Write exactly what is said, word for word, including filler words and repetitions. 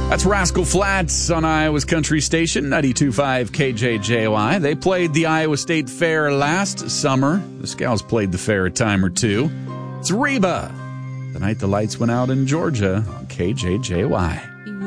That's Rascal Flatts on Iowa's Country Station, ninety-two point five K J J Y. They played the Iowa State Fair last summer. The Scouts played the fair a time or two. It's Reba, the night the lights went out in Georgia on K J J Y.